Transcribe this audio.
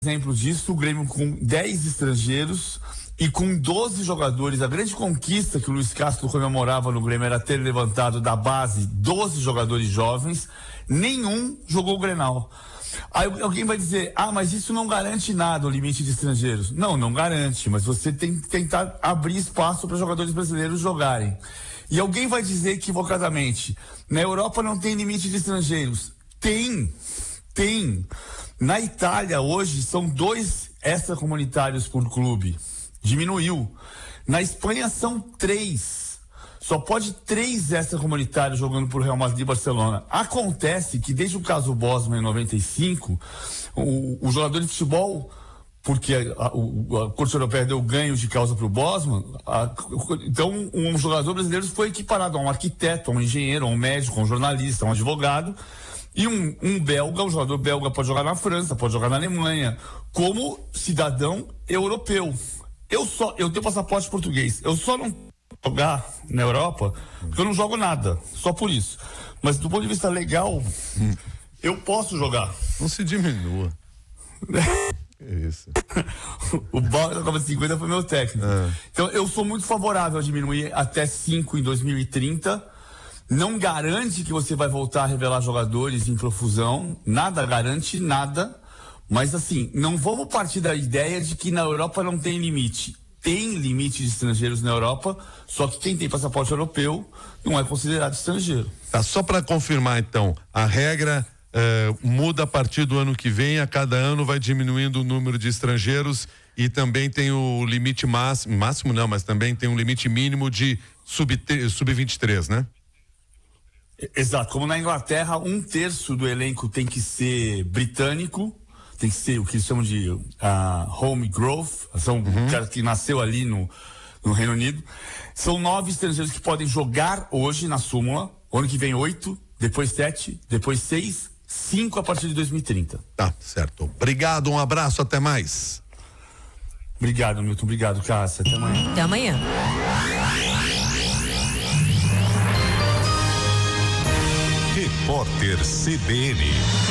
Exemplo disso, o Grêmio com 10 estrangeiros e com 12 jogadores. A grande conquista que o Luiz Castro comemorava no Grêmio era ter levantado da base 12 jogadores jovens. Nenhum jogou o Grenal. Aí alguém vai dizer, mas isso não garante nada, o limite de estrangeiros. Não garante, mas você tem que tentar abrir espaço para jogadores brasileiros jogarem. E alguém vai dizer equivocadamente, na Europa não tem limite de estrangeiros. Tem. Na Itália hoje são 2 extracomunitários por clube. Diminuiu. Na Espanha são 3. Só pode 3 extracomunitários jogando por Real Madrid e Barcelona. Acontece que desde o caso Bosman em 95, o jogador de futebol, porque a Corte Europeia deu ganho de causa para o Bosman, então um jogador brasileiro foi equiparado a um arquiteto, a um engenheiro, a um médico, a um jornalista, a um advogado. E um belga, um jogador belga pode jogar na França, pode jogar na Alemanha, como cidadão europeu. Eu tenho passaporte português, eu só não jogar na Europa porque eu não jogo nada, só por isso. Mas do ponto de vista legal, eu posso jogar. Não se diminua. Isso. O Balde da Copa de 50 foi meu técnico. Então eu sou muito favorável a diminuir até 5 em 2030. Não garante que você vai voltar a revelar jogadores em profusão, nada garante nada, mas assim, não vamos partir da ideia de que na Europa não tem limite. Tem limite de estrangeiros na Europa, só que quem tem passaporte europeu não é considerado estrangeiro. Tá, só para confirmar então, a regra muda a partir do ano que vem, a cada ano vai diminuindo o número de estrangeiros e também tem o limite máximo não, mas também tem um limite mínimo de sub-23, né? Exato, como na Inglaterra, 1/3 do elenco tem que ser britânico, tem que ser o que eles chamam de home growth, são o cara que nasceu ali no Reino Unido. São 9 estrangeiros que podem jogar hoje na súmula, ano que vem 8, depois 7, depois 6, 5 a partir de 2030. Tá, certo. Obrigado, um abraço, até mais. Obrigado, Milton, obrigado, Cássia, até amanhã. Até amanhã. Repórter CBN.